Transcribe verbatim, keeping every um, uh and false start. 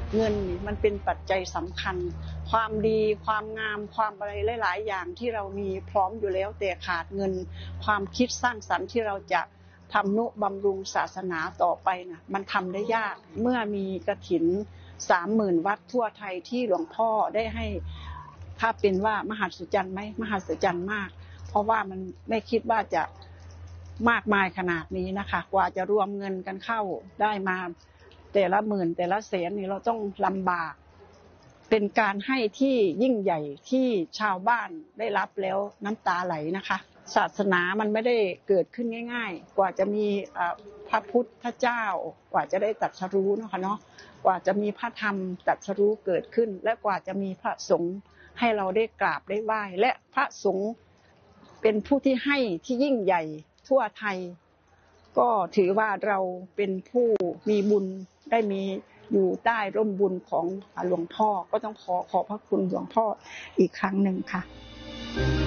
เงินมันเป็นปัจจัยสำคัญความดีความงามความอะไรหลายๆอย่างที่เรามีพร้อมอยู่แล้วแต่ขาดเงินความคิดสร้างสรรค์ที่เราจะทำนุบำรุงศาสนาต่อไปนะมันทำได้ยากเมื่อมีกฐินสามหมื่นวัดทั่วไทยที่หลวงพ่อได้ให้ถ้าเป็นว่ามหัศจรรย์ไหมมหัศจรรย์มากเพราะว่ามันไม่คิดว่าจะมากมายขนาดนี้นะคะกว่าจะรวมเงินกันเข้าได้มาแต่ละหมื่นแต่ละแสนนี่เราต้องลำบากเป็นการให้ที่ยิ่งใหญ่ที่ชาวบ้านได้รับแล้วน้ำตาไหลนะคะศาสนามันไม่ได้เกิดขึ้นง่ายๆกว่าจะมีพระพุทธเจ้ากว่าจะได้ตรัสรู้เนาะค่ะเนาะกว่าจะมีพระธรรมตรัสรู้เกิดขึ้นและกว่าจะมีพระสงฆ์ให้เราได้กราบได้ไหว้และพระสงฆ์เป็นผู้ที่ให้ที่ยิ่งใหญ่ทั่วไทยก็ถือว่าเราเป็นผู้มีบุญได้มีอยู่ใต้ร่มบุญของหลวงพ่อก็ต้องขอขอบพระคุณหลวงพ่ออีกครั้งหนึ่งค่ะ